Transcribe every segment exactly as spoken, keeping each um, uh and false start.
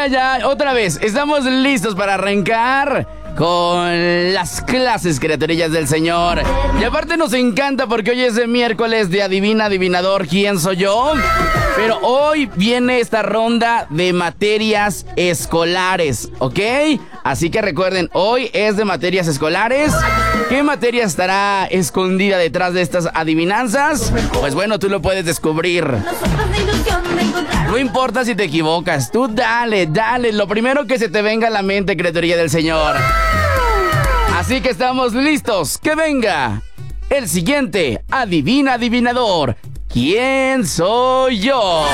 ay, ay, otra vez, estamos listos para arrancar con las clases criaturillas del Señor. Y aparte nos encanta porque hoy es el miércoles de Adivina, Adivinador, ¿quién soy yo? Pero hoy viene esta ronda de materias escolares, ¿ok? Así que recuerden, hoy es de materias escolares. ¿Qué materia estará escondida detrás de estas adivinanzas? Pues bueno, tú lo puedes descubrir. No importa si te equivocas, tú dale, dale, lo primero que se te venga a la mente, criaturilla del Señor. Así que estamos listos, que venga el siguiente Adivina, Adivinador, ¿quién soy yo?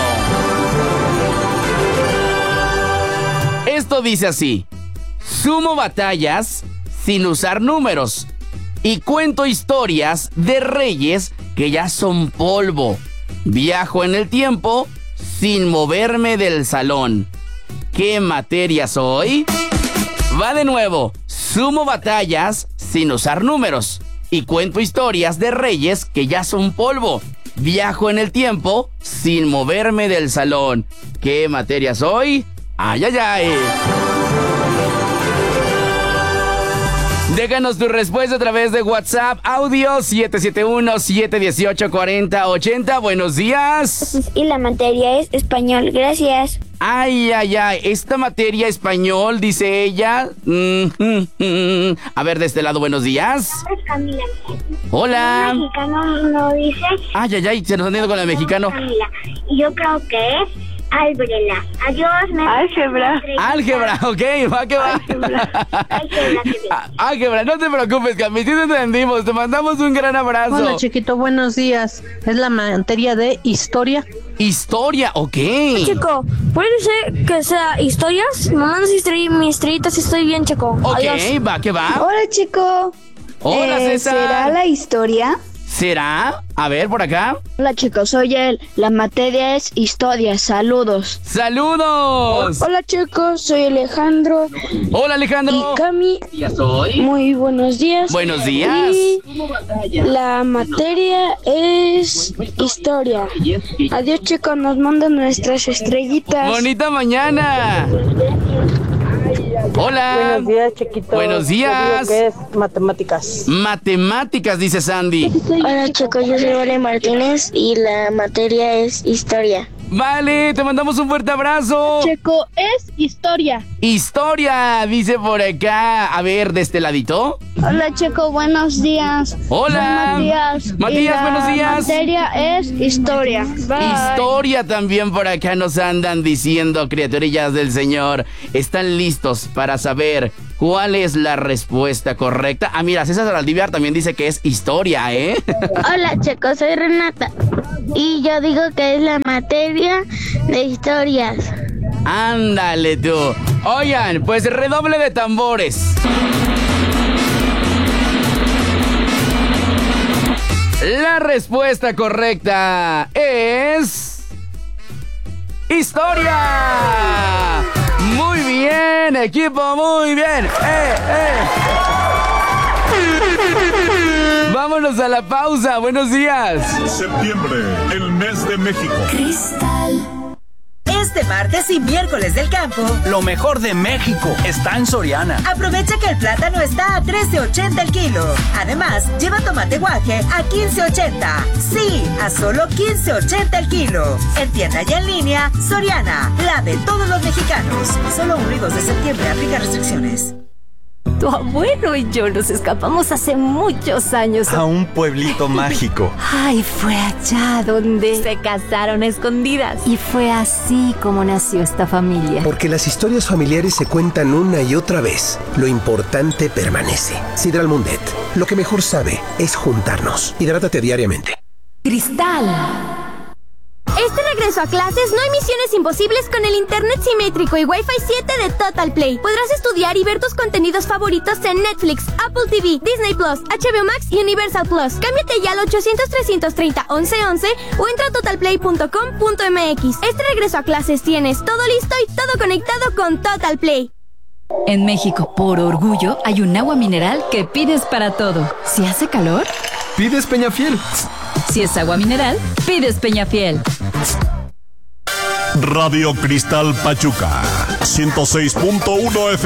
Esto dice así: sumo batallas sin usar números y cuento historias de reyes que ya son polvo. Viajo en el tiempo sin moverme del salón. ¿Qué materia soy? Va de nuevo. Sumo batallas sin usar números y cuento historias de reyes que ya son polvo. Viajo en el tiempo sin moverme del salón. ¿Qué materia soy? ¡Ay, ay, ay! Déjanos tu respuesta a través de WhatsApp, audio siete siete uno, siete uno ocho, cuatro cero ocho cero. Buenos días. Y la materia es español, gracias. Ay, ay, ay, esta materia español, dice ella. Mm, mm, mm. A ver, de este lado, buenos días. Camila. Hola. El mexicano no dice. Ay, ay, ay, se nos han ido con el mexicano. Camila. Y yo creo que es álgebra. Adiós, me Álgebra. Álgebra, ok, va que va. Álgebra. Álgebra, que bien. Álgebra, no te preocupes, Cami, sí te entendimos. Te mandamos un gran abrazo. Hola, chiquito, buenos días. Es la materia de historia. Historia, ok. Chico, ¿puede ser que sea historias? Me mandas estrell- mis estrellitas y estoy bien, chico. Ok, Adiós. va que va. Hola, chico. Hola, Eh, César. ¿Será la historia? ¿Será? A ver, por acá. Hola, chicos, soy él. La materia es historia. Saludos. ¡Saludos! Hola, chicos, soy Alejandro. Hola, Alejandro. Y Cami. Muy buenos días. Buenos días. Y la materia es historia. Adiós, chicos, nos mandan nuestras estrellitas. Bonita mañana. Hola. Buenos días, chiquito. Buenos días. Yo digo que es matemáticas. Matemáticas, dice Sandy. Hola, chicos, yo soy Vale Martínez y la materia es historia. Vale, te mandamos un fuerte abrazo. Chico, es historia. Historia, dice por acá. A ver, de este ladito. Hola, Checo, buenos días. Hola. Soy Matías. Matías, Y la buenos días. materia es historia. Bye. Historia también por acá nos andan diciendo, criaturillas del Señor. ¿Están listos para saber cuál es la respuesta correcta? Ah, mira, César Aldívar también dice que es historia, ¿eh? Hola, chicos, soy Renata. Y yo digo que es la materia de historias. Ándale tú. Oigan, pues redoble de tambores. La respuesta correcta es... ¡historia! Muy bien, equipo, muy bien. ¡Eh, eh! Vámonos a la pausa. Buenos días. Septiembre, el mes de México. Este martes y miércoles del campo, Lo mejor de México está en Soriana. aprovecha que el plátano está a trece ochenta el kilo. Además, lleva tomate guaje a quince ochenta. Sí, a solo quince ochenta el kilo. En tienda y en línea, Soriana, la de todos los mexicanos. Solo uno y dos de septiembre, aplica restricciones. Tu abuelo y yo nos escapamos hace muchos años. A un pueblito mágico. Ay, fue allá donde se casaron a escondidas. Y fue así como nació esta familia. Porque las historias familiares se cuentan una y otra vez. Lo importante permanece. Sidral Mundet. Lo que mejor sabe es juntarnos. Hidrátate diariamente. Cristal. Este regreso a clases no hay misiones imposibles con el internet simétrico y Wi-Fi siete de Total Play. Podrás estudiar y ver tus contenidos favoritos en Netflix, Apple T V, Disney Plus, H B O Max y Universal Plus. Cámbiate ya al ochocientos, trescientos treinta, once once o entra a total play punto com punto m x. Este regreso a clases tienes todo listo y todo conectado con Total Play. En México, por orgullo, hay un agua mineral que pides para todo. Si hace calor, pides Peñafiel. Si es agua mineral, pides Peñafiel. Radio Cristal Pachuca, ciento seis punto uno F